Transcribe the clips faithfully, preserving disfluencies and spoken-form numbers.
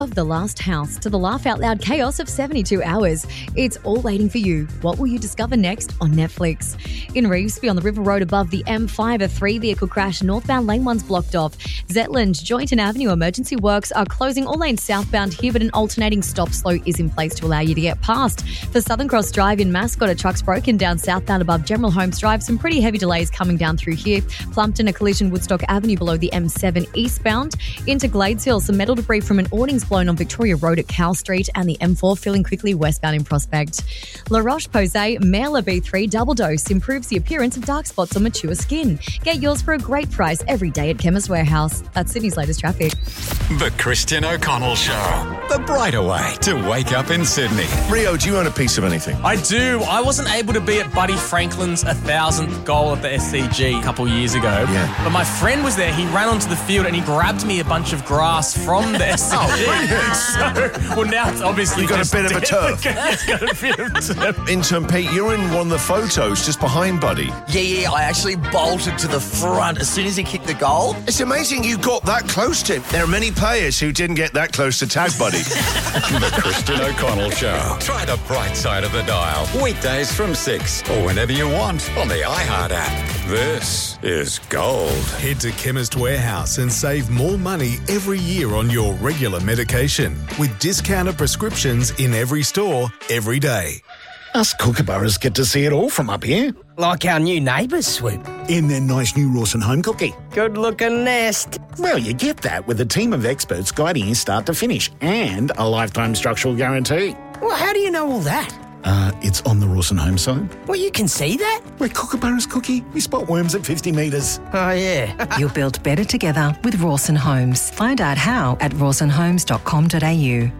Of The Last House to the laugh-out-loud chaos of seventy-two hours. It's all waiting for you. What will you discover next on Netflix? In Revesby on the River Road above the M five, a three-vehicle crash. Northbound lane one's blocked off. Zetland, Joynton Avenue emergency works are closing all lanes southbound here, but an alternating stop-slow is in place to allow you to get past. For Southern Cross Drive in Mascot, a truck's broken down southbound above General Holmes Drive. Some pretty heavy delays coming down through here. Plumpton, a collision Woodstock Avenue below the M seven eastbound. Into Glades Hill, some metal debris from an awnings blown on Victoria Road at Cal Street, and the M four filling quickly westbound in Prospect. La Roche-Posay Merla B three Double Dose improves the appearance of dark spots on mature skin. Get yours for a great price every day at Chemist Warehouse. That's Sydney's latest traffic. The Christian O'Connell Show. The brighter way to wake up in Sydney. Rio, do you own a piece of anything? I do. I wasn't able to be at Buddy Franklin's one thousandth goal at the S C G a couple years ago. Yeah. But my friend was there. He ran onto the field and he grabbed me a bunch of grass from the S C G. Oh, brilliant. So, well, now it's obviously You've got just a bit of a turf. It's got a bit of a turf. Intern Pete, you're in one of the photos just behind Buddy. Yeah, yeah, I actually bolted to the front as soon as he kicked the goal. It's amazing you got that close to him. There are many players who didn't get that close to Tag Buddy. The Christian O'Connell Show. Try the bright side of the dial. Weekdays from six or whenever you want on the iHeart app. This is gold. Head to Chemist Warehouse and save more money every year on your regular medication with discounted prescriptions in every store, every day. Us kookaburras get to see it all from up here. Like our new neighbours, Swoop. In their nice new Rawson home cookie. Good-looking nest. Well, you get that with a team of experts guiding you start to finish and a lifetime structural guarantee. Well, how do you know all that? Uh, it's on the Rawson home side. Well, you can see that? Where kookaburras cookie, we spot worms at fifty metres. Oh, yeah. You'll build better together with Rawson Homes. Find out how at rawson homes dot com dot a u.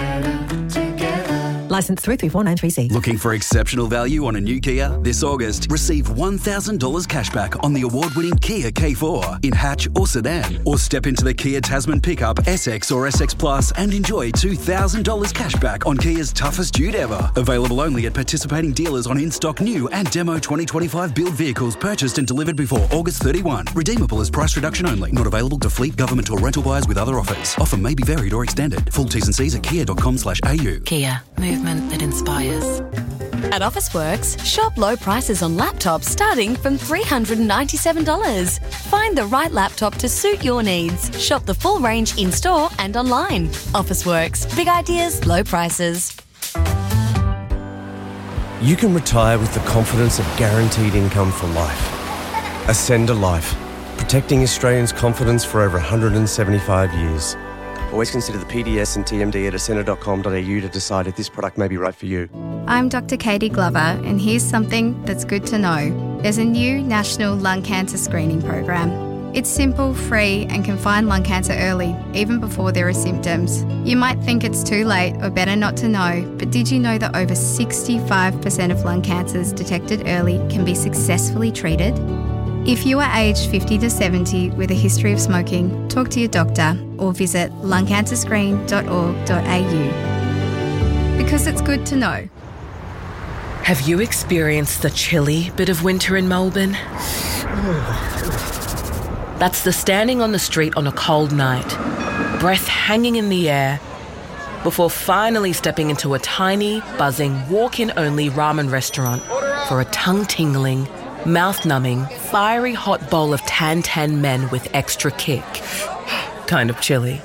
Licence three three four nine three C. Looking for exceptional value on a new Kia? This August, receive one thousand dollars cashback on the award-winning Kia K four in hatch or sedan. Or step into the Kia Tasman pickup, S X or S X Plus and enjoy two thousand dollars cashback on Kia's toughest dude ever. Available only at participating dealers on in-stock new and demo twenty twenty-five build vehicles purchased and delivered before August thirty-first. Redeemable as price reduction only. Not available to fleet, government or rental buyers with other offers. Offer may be varied or extended. Full T's and C's at kia dot com slash a u. Kia. Movement that inspires. At Officeworks, shop low prices on laptops starting from three hundred ninety-seven dollars. Find the right laptop to suit your needs. Shop the full range in-store and online. Officeworks. Big ideas, low prices. You can retire with the confidence of guaranteed income for life. Ascend a Life, protecting Australians' confidence for over one hundred seventy-five years. Always consider the P D S and T M D at ascender dot com dot a u to decide if this product may be right for you. I'm Doctor Katie Glover, and here's something that's good to know. There's a new national lung cancer screening program. It's simple, free, and can find lung cancer early, even before there are symptoms. You might think it's too late or better not to know, but did you know that over sixty-five percent of lung cancers detected early can be successfully treated? If you are aged fifty to seventy with a history of smoking, talk to your doctor or visit lung cancer screen dot org dot a u. Because it's good to know. Have you experienced the chilly bit of winter in Melbourne? That's the standing on the street on a cold night, breath hanging in the air, before finally stepping into a tiny, buzzing, walk-in-only ramen restaurant for a tongue-tingling, mouth-numbing, fiery hot bowl of tan-tan men with extra kick. Kind of chilly.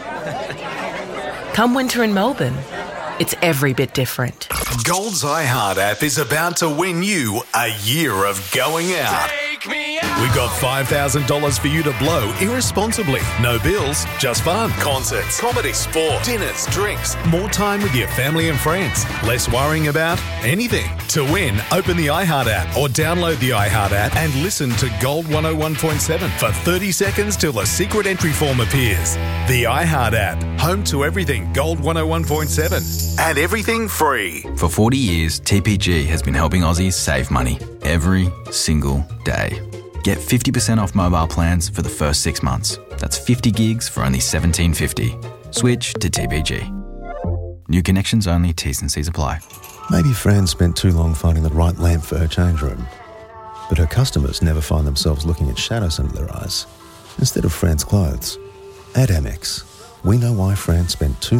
Come winter in Melbourne, it's every bit different. Gold's iHeart app is about to win you a year of going out. We got five thousand dollars for you to blow irresponsibly. No bills, just fun. Concerts, comedy, sport, dinners, drinks, more time with your family and friends. Less worrying about anything. To win, open the iHeart app or download the iHeart app and listen to Gold one oh one point seven for thirty seconds till a secret entry form appears. The iHeart app, home to everything Gold one oh one point seven and everything free. For forty years, T P G has been helping Aussies save money every single day. Get fifty percent off mobile plans for the first six months. That's fifty gigs for only seventeen fifty. Switch to T P G. New connections only, T's and C's apply. Maybe Fran spent too long finding the right lamp for her change room. But her customers never find themselves looking at shadows under their eyes instead of Fran's clothes. Add Amex. we know why France spent two